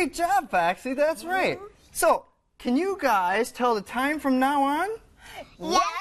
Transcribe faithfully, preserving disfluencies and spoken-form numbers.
Great job, Foxy. That's right. So, can you guys tell the time from now on? Yes,